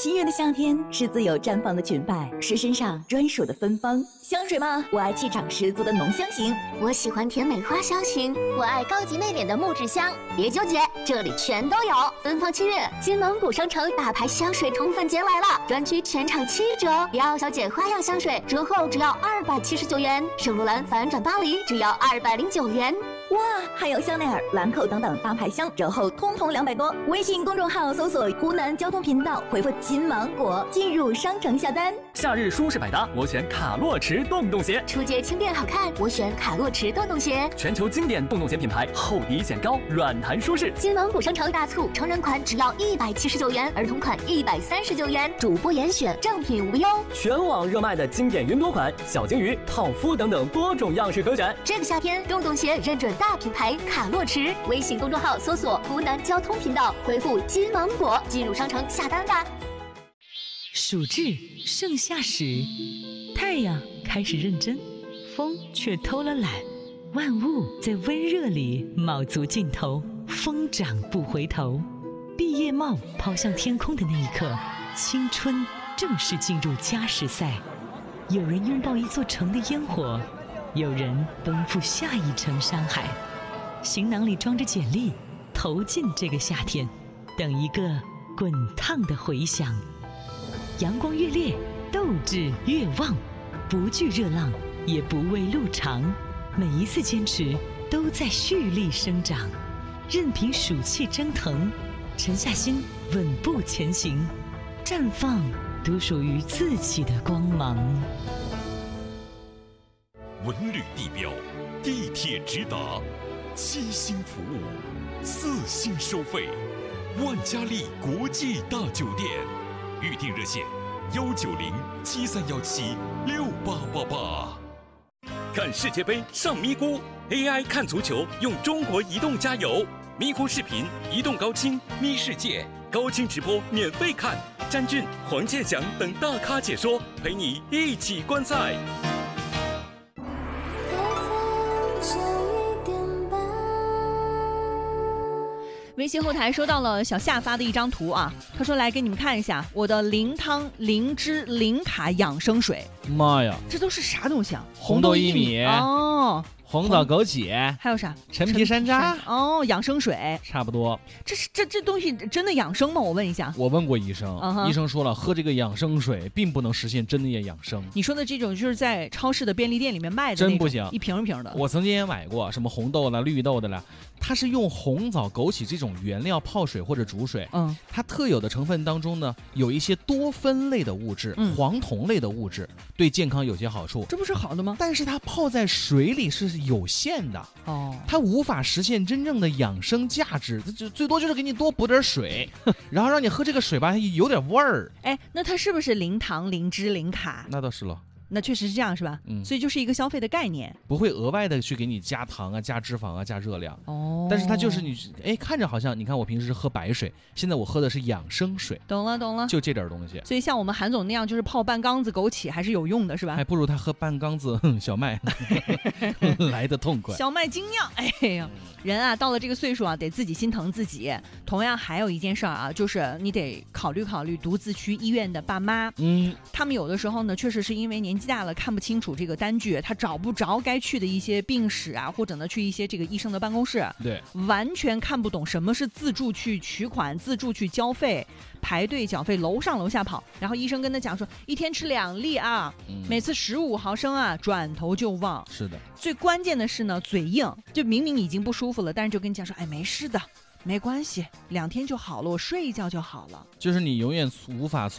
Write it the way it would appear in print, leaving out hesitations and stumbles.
七月的夏天是自由绽放的裙摆，是身上专属的芬芳。香水吗？我爱气场十足的浓香型。 我喜欢甜美花香型。我爱高级内敛的木质香。别纠结，这里全都有。奔放七月，金芒古商城大牌香水宠粉节来了，专区全场7折。李小姐花样香水折后只要279元，圣罗兰反转巴黎只要209元。 哇，还有香奈儿、兰蔻等等大牌香，折后通通200多。微信公众号搜索湖南交通频道，回复金芒果进入商城下单。 夏日舒适百搭，我选卡洛驰洞洞鞋。 出街轻便好看，我选卡洛驰洞洞鞋。 全球经典洞洞鞋品牌，厚底显高，软弹舒适。 金芒古商城大促，成人款只要179元，儿童款139元，主播严选，正品无忧。 全网热卖的经典云朵款、小金鱼、套夫等等多种样式可选。 这个夏天，洞洞鞋认准大品牌卡洛驰。微信公众号搜索湖南交通频道，回复金芒果进入商城下单吧。 暑至盛夏时，太阳开始认真，风却偷了懒，万物在温热里卯足劲头，疯长不回头。毕业帽抛向天空的那一刻，青春正式进入加时赛。有人拥抱一座城的烟火，有人奔赴下一程山海。行囊里装着简历，投进这个夏天，等一个滚烫的回响。阳光越烈，斗志越旺，不惧热浪，也不畏路长。每一次坚持都在蓄力生长，任凭暑气蒸腾，沉下心稳步前行，绽放独属于自己的光芒。 文旅地标，地铁直达，7星服务，4星收费，万家丽国际大酒店，预订热线19073176888。看世界杯上咪咕 ，AI 看足球用中国移动加油，咪咕视频、移动高清咪世界，高清直播免费看，詹俊、黄健翔等大咖解说，陪你一起观赛。 微信后台收到了小夏发的一张图啊，他说来给你们看一下我的零汤灵芝零卡养生水。 妈呀， 这都是啥东西啊？ 红豆薏米哦， 红枣枸杞， 还有啥？ 陈皮山楂哦，养生水差不多。 这东西真的养生吗？我问一下。 我问过医生，医生说了，喝这个养生水并不能实现真的养生。 你说的这种就是在超市的便利店里面卖的， 真不行， 一瓶一瓶的。 我曾经也买过，什么红豆啦、绿豆的啦，它是用红枣、枸杞这种原料泡水或者煮水，它特有的成分当中呢，有一些多酚类的物质、黄酮类的物质，对健康有些好处。 这不是好的吗？ 但是它泡在水里是有限的。它无法实现真正的养生价值，它最多就是给你多补点水，然后让你喝这个水吧有点味儿。 哎，那它是不是零糖、零脂、零卡？ 那倒是了。 那确实是这样，是吧？所以就是一个消费的概念， 不会额外的去给你加糖啊、加脂肪啊、加热量。但是它就是你，看着好像，你看我平时喝白水，现在我喝的是养生水。 懂了， 就这点东西。 所以像我们韩总那样，就是泡半缸子枸杞还是有用的，是吧？ 还不如他喝半缸子小麦来的痛快。 小麦精酿，哎呀，人啊，到了这个岁数啊，得自己心疼自己。同样还有一件事儿啊，就是你得考虑独自去医院的爸妈。他们有的时候呢，确实是因为年纪大了，看不清楚这个单据，他找不着该去的一些病史啊，或者呢去一些这个医生的办公室， 对， 完全看不懂什么是自助去取款、自助去交费、排队缴费，楼上楼下跑。然后医生跟他讲说，一天吃2粒啊，每次15毫升啊，转头就忘。 是的， 最关键的是呢，嘴硬，就明明已经不舒服了，但是就跟你讲说，哎，没事的，没关系，2天就好了，我睡一觉就好了。 就是你永远无法